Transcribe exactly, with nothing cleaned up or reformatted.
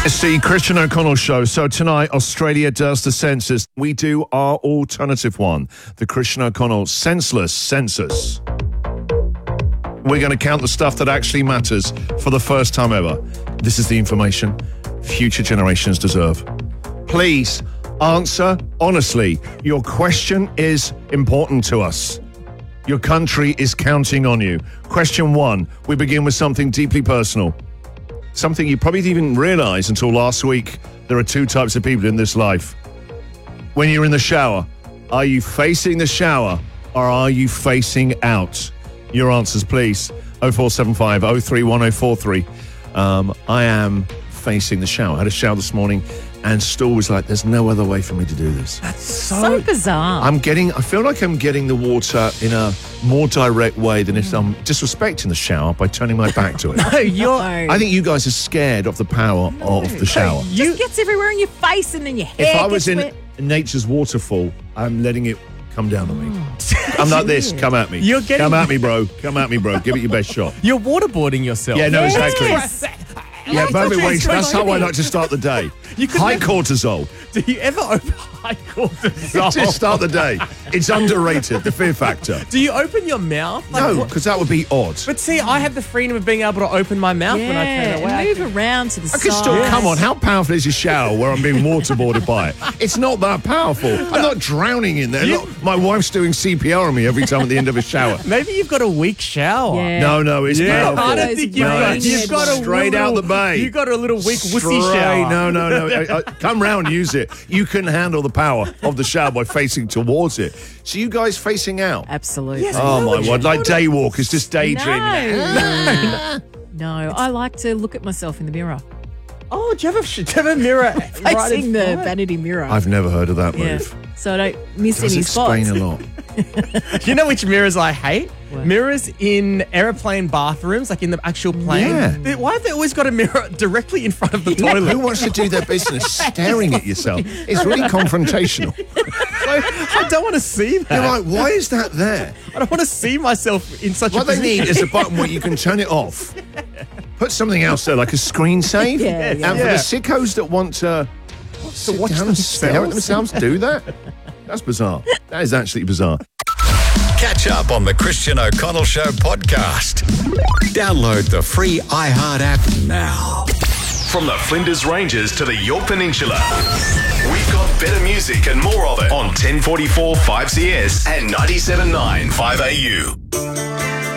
It's the Christian O'Connell Show. So tonight, Australia does the census. We do our alternative one, the Christian O'Connell Senseless Census. We're going to count the stuff that actually matters for the first time ever. This is the information future generations deserve. Please answer honestly. Your question is important to us. Your country is counting on you. Question one, we begin with something deeply personal. Something you probably didn't even realize until last week. There are two types of people in this life. When you're in the shower, are you facing the shower or are you facing out? Your answers, please. oh four seven five, oh three one oh four three. Um, I am facing the shower. I had a shower this morning and Stool was like, there's no other way for me to do this. That's so, So bizarre. I'm getting, I feel like I'm getting the water in a more direct way than if I'm disrespecting the shower by turning my back to it. No, you're. I think you guys are scared of the power of the shower. It just gets everywhere in your face and then your hair If I was gets in wet. nature's waterfall, I'm letting it come down on me. I'm like this, come at me. You're getting- Come at me, bro. Come at me, bro. Give it your best shot. You're waterboarding yourself. Yeah, no, Yes. exactly. Yeah, perfect way. That's how I like to start the day. You could High never- cortisol. Do you ever open high cortisol? Just start the day. It's underrated, the fear factor. Do you open your mouth? Like, No, what- because that would be odd. But see, I have the freedom of being able to open my mouth when I turn Yeah, away. and move around to the I side. can still, come on, how powerful is your shower where I'm being waterboarded by it? It's not that powerful. I'm not drowning in there. You- Look, my wife's doing C P R on me every time at the end of a shower. Maybe you've got a weak shower. Yeah. No, no, it's Yeah, powerful. I don't Those think you've No, got. it's You've got a straight little, out the bay. You've got a little weak wussy Straight. shower. No, no, no. I, I, come round, use it. You can handle the power of the shower by facing towards it. So you guys facing out? Absolutely. Yes. Oh, Why my would you word. Like do that? daywalkers, just daydreaming. No. No, I like to look at myself in the mirror. Oh, do you have a, do you have a mirror right Facing in the front? vanity mirror. I've never heard of that yeah. move. So I don't miss Does any explain spots. a lot. Do you know which mirrors I hate? What? Mirrors in aeroplane bathrooms, like in the actual plane. Yeah. They- Why have they always got a mirror directly in front of the Who toilet? wants to do their business staring at yourself? It's really confrontational. I don't want to see that. You're like, why is that there? I don't want to see myself in such What a they position. need is a button where you can turn it off. Put something else there, like a screen save. Yeah, yeah. And for Yeah. the sickos that want to sit watch down and stare at themselves? themselves, do that? That's bizarre. That is actually bizarre. Catch up on the Christian O'Connell Show podcast. Download the free iHeart app now. From the Flinders Ranges to the Yorke Peninsula, we've got better music and more of it on ten forty-four five C S and ninety-seven point nine five A U.